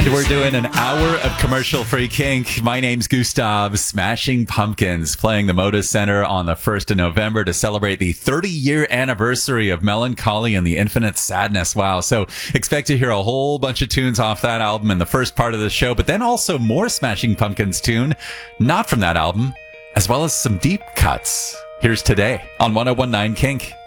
We're doing an hour of commercial-free kink. My name's Gustav. Smashing Pumpkins playing the Moda Center on the 1st of November to celebrate the 30-year anniversary of Melancholy and the Infinite Sadness. Wow. So expect to hear a whole bunch of tunes off that album in the first part of the show, but then also more Smashing Pumpkins tune, not from that album, as well as some deep cuts. Here's Today on 101.9 Kink.